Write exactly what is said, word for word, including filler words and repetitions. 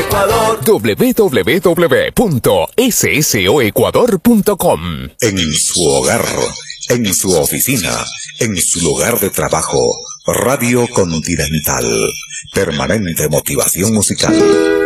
Ecuador. doble u doble u doble u punto ese ese o ecuador punto com. En su hogar, en su oficina, en su lugar de trabajo, Radio Continental. Permanente motivación musical.